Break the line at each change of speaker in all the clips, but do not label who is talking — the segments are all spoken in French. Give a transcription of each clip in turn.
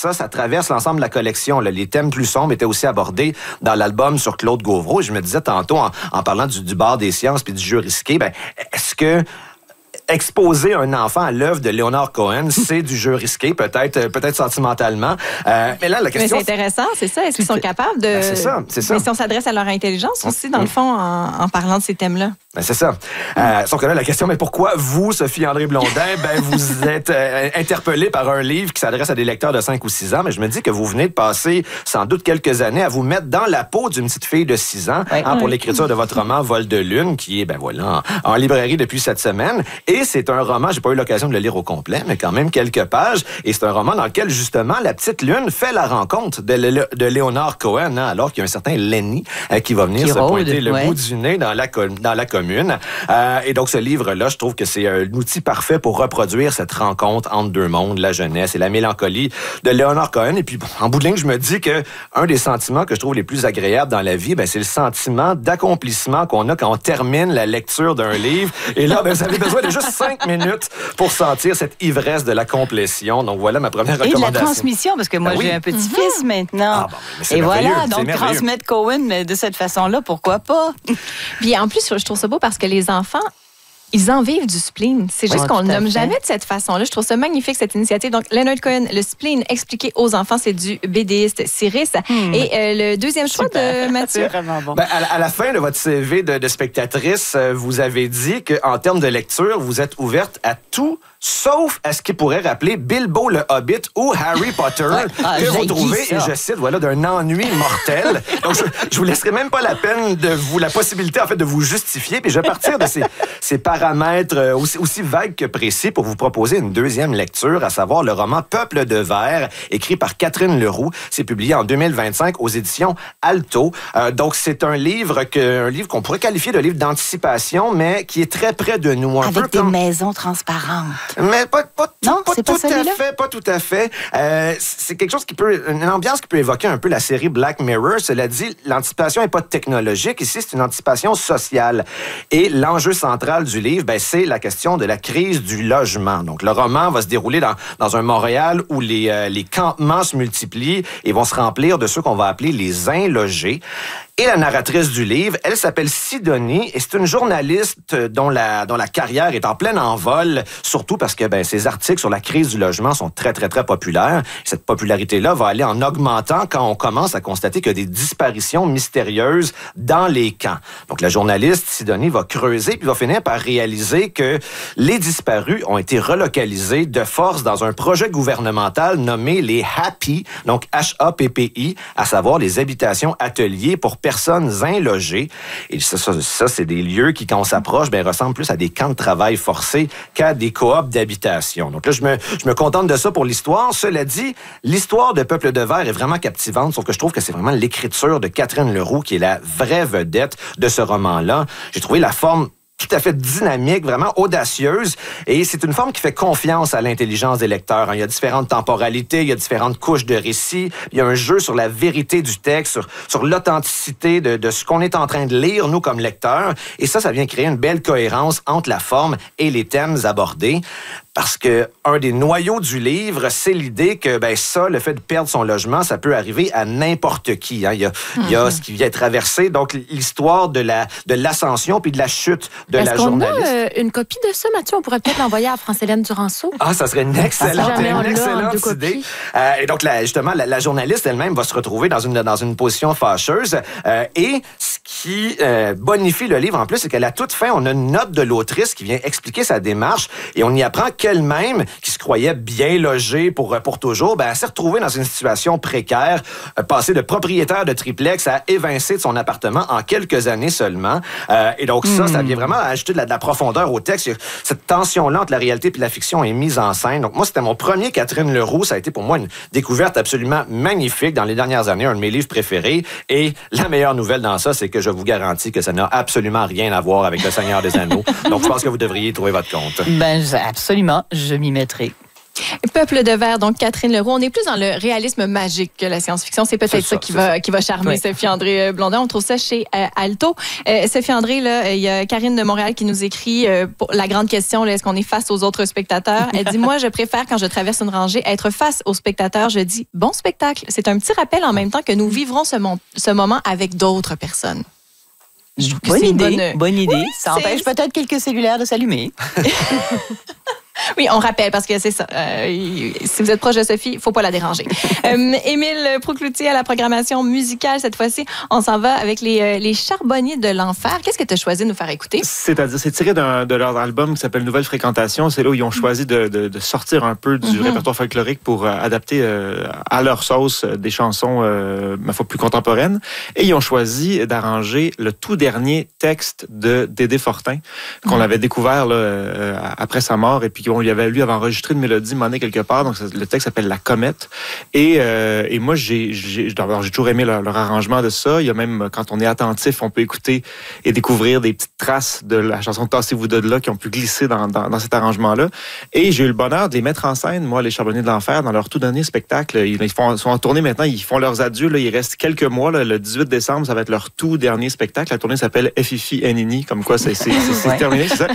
ça traverse l'ensemble de la collection. Là. Les thèmes plus sombres étaient aussi abordés dans l'album sur Claude Gauvreau. Je me disais tantôt, en parlant du bar des sciences puis du jeu risqué, est-ce que exposer un enfant à l'œuvre de Leonard Cohen, c'est du jeu risqué, peut-être sentimentalement. Mais là, la question...
Mais c'est intéressant, c'est ça. Est-ce qu'ils sont capables de...
c'est ça.
Mais si on s'adresse à leur intelligence aussi, dans le fond, en parlant de ces thèmes-là.
C'est ça. Sauf que là, la question, mais pourquoi vous, Sophie-André Blondin, vous êtes interpellée par un livre qui s'adresse à des lecteurs de 5 ou 6 ans, mais je me dis que vous venez de passer sans doute quelques années à vous mettre dans la peau d'une petite fille de 6 ans pour l'écriture de votre roman Vol de lune, qui est, en librairie depuis cette semaine. Et c'est un roman, j'ai pas eu l'occasion de le lire au complet, mais quand même quelques pages. Et c'est un roman dans lequel, justement, la petite lune fait la rencontre de Leonard Cohen, alors qu'il y a un certain Lenny qui va venir se pointer le bout du nez dans la commune. Et donc, ce livre-là, je trouve que c'est un outil parfait pour reproduire cette rencontre entre deux mondes, la jeunesse et la mélancolie de Leonard Cohen. Et puis, en bout de ligne, je me dis que un des sentiments que je trouve les plus agréables dans la vie, c'est le sentiment d'accomplissement qu'on a quand on termine la lecture d'un livre. Et là, vous avez besoin de juste 5 minutes pour sentir cette ivresse de la complétion. Donc, voilà ma première recommandation.
Et de la transmission, parce que moi, j'ai un petit-fils maintenant.
Et
voilà, donc transmettre Cohen, mais de cette façon-là, pourquoi pas?
Puis en plus, je trouve ça beau parce que les enfants, ils en vivent du spleen. C'est juste qu'on le nomme jamais de cette façon-là. Je trouve ça magnifique, cette initiative. Donc, Leonard Cohen, le spleen expliqué aux enfants, c'est du BDiste Cyrus. Et le deuxième choix de Mathieu.
C'est vraiment bon.
À la fin de votre CV de spectatrice, vous avez dit qu'en termes de lecture, vous êtes ouverte à tout, sauf à ce qui pourrait rappeler Bilbo le Hobbit ou Harry Potter, que vous trouvez, et je cite, d'un ennui mortel. Donc, je vous laisserai même pas la peine la possibilité, en fait, de vous justifier. Puis je vais partir de ces paramètres aussi vagues que précis pour vous proposer une deuxième lecture, à savoir le roman Peuple de verre, écrit par Catherine Leroux. C'est publié en 2025 aux éditions Alto. Donc, c'est un livre qu'on pourrait qualifier de livre d'anticipation, mais qui est très près de nous.
Avec des maisons transparentes.
Mais pas tout à fait. C'est quelque chose une ambiance qui peut évoquer un peu la série Black Mirror. Cela dit, l'anticipation n'est pas technologique. Ici, c'est une anticipation sociale. Et l'enjeu central du livre, c'est la question de la crise du logement. Donc, le roman va se dérouler dans un Montréal où les campements se multiplient et vont se remplir de ceux qu'on va appeler les inlogés. Et la narratrice du livre, elle s'appelle Sidonie et c'est une journaliste dont la carrière est en plein envol, surtout parce que ses articles sur la crise du logement sont très, très, très populaires. Cette popularité-là va aller en augmentant quand on commence à constater qu'il y a des disparitions mystérieuses dans les camps. Donc, la journaliste Sidonie va creuser puis va finir par réaliser que les disparus ont été relocalisés de force dans un projet gouvernemental nommé les HAPI, donc H-A-P-P-I, à savoir les habitations ateliers pour personnes inlogées. Et ça, c'est des lieux qui, quand on s'approche, ressemblent plus à des camps de travail forcés qu'à des coops d'habitation. Donc là, je me contente de ça pour l'histoire. Cela dit, l'histoire de Peuple de verre est vraiment captivante, sauf que je trouve que c'est vraiment l'écriture de Catherine Leroux qui est la vraie vedette de ce roman-là. J'ai trouvé la forme tout à fait dynamique, vraiment audacieuse. Et c'est une forme qui fait confiance à l'intelligence des lecteurs. Il y a différentes temporalités, il y a différentes couches de récits. Il y a un jeu sur la vérité du texte, sur l'authenticité de ce qu'on est en train de lire, nous, comme lecteurs. Et ça vient créer une belle cohérence entre la forme et les thèmes abordés. Parce que un des noyaux du livre, c'est l'idée que le fait de perdre son logement, ça peut arriver à n'importe qui. Il y a ce qui vient traverser, donc l'histoire de l'ascension puis de la chute de la journaliste.
Est-ce qu'on a une copie de ça, Mathieu? On pourrait peut-être l'envoyer à France-Hélène Duranceau.
Ah, ça serait une excellente idée. Et donc, justement, la journaliste elle-même va se retrouver dans une position fâcheuse. Et ce qui bonifie le livre, en plus, c'est qu'à la toute fin, on a une note de l'autrice qui vient expliquer sa démarche et on y apprend qu'elle-même, qui se croyait bien logée pour toujours, elle s'est retrouvée dans une situation précaire, passée de propriétaire de triplex à évincée de son appartement en quelques années seulement. Et donc ça vient vraiment ajouter de la profondeur au texte. Cette tension-là entre la réalité et la fiction est mise en scène. Donc moi, c'était mon premier Catherine Leroux. Ça a été pour moi une découverte absolument magnifique dans les dernières années, un de mes livres préférés. Et la meilleure nouvelle dans ça, c'est que je vous garantis que ça n'a absolument rien à voir avec Le Seigneur des Anneaux. Donc je pense que vous devriez y trouver votre compte.
Absolument. Je m'y mettrai.
Peuple de verre, donc Catherine Leroux. On est plus dans le réalisme magique que la science-fiction. C'est peut-être ça qui va charmer Sophie-André Blondin. On trouve ça chez Alto. Sophie-André, il y a Karine de Montréal qui nous écrit pour la grande question, est-ce qu'on est face aux autres spectateurs? Elle dit, moi, je préfère quand je traverse une rangée être face aux spectateurs. Je dis, bon spectacle. C'est un petit rappel en même temps que nous vivrons ce moment avec d'autres personnes.
Bonne idée. Oui, ça empêche peut-être quelques cellulaires de s'allumer.
Oui, on rappelle, parce que c'est ça. Si vous êtes proche de Sophie, il ne faut pas la déranger. Émile Proucloutier à la programmation musicale. Cette fois-ci, on s'en va avec les Charbonniers de l'Enfer. Qu'est-ce que tu as choisi de nous faire écouter?
C'est-à-dire, c'est tiré de leur album qui s'appelle Nouvelle Fréquentation. C'est là où ils ont choisi de sortir un peu du répertoire folklorique pour adapter à leur sauce des chansons, ma foi, plus contemporaines. Et ils ont choisi d'arranger le tout dernier texte de Dédé Fortin, qu'on avait découvert là, après sa mort, et puis on lui avait enregistré une mélodie monnaie quelque part. Donc le texte s'appelle La Comète. Et moi, j'ai toujours aimé leur arrangement de ça. Il y a même, quand on est attentif, on peut écouter et découvrir des petites traces de la chanson Tassez-vous de là qui ont pu glisser dans cet arrangement-là. Et j'ai eu le bonheur de les mettre en scène, moi, les Charbonniers de l'Enfer, dans leur tout dernier spectacle. Ils sont en tournée maintenant, ils font leurs adieux. Là. Il reste quelques mois. Là. Le 18 décembre, ça va être leur tout dernier spectacle. La tournée s'appelle Fifi Nini, comme quoi c'est terminé, c'est ça.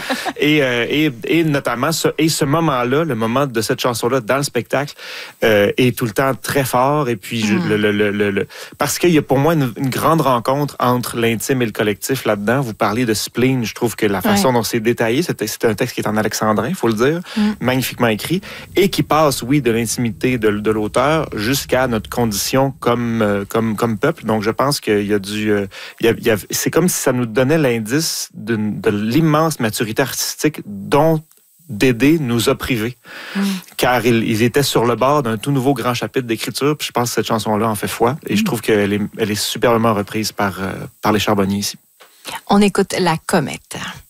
Et notamment, ce moment-là, le moment de cette chanson-là dans le spectacle, est tout le temps très fort. Et puis, parce qu'il y a pour moi une grande rencontre entre l'intime et le collectif là-dedans. Vous parliez de spleen. Je trouve que la façon dont c'est détaillé, c'est un texte qui est en alexandrin, il faut le dire, magnifiquement écrit, et qui passe, oui, de l'intimité de l'auteur jusqu'à notre condition comme peuple. Donc, je pense qu'il y a c'est comme si ça nous donnait l'indice de l'immense maturité artistique dont Dédé nous a privés, car ils étaient sur le bord d'un tout nouveau grand chapitre d'écriture. Puis je pense que cette chanson-là en fait foi, et je trouve qu'elle est superbement reprise par les Charbonniers ici.
On écoute La Comète.